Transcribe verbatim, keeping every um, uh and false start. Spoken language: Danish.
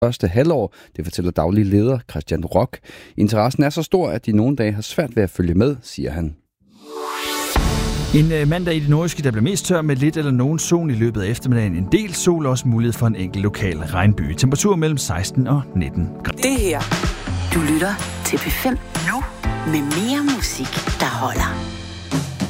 første halvår. Det fortæller daglig leder Christian Rock. Interessen er så stor, at de nogle dage har svært ved at følge med, siger han. En mandag i det nordjyske, der bliver mest tør med lidt eller nogen sol i løbet af eftermiddagen. En del sol, også mulighed for en enkelt lokal regnby. Temperatur mellem seksten og nitten grader. Det her, du lytter til P fem nu med mere musik, der holder.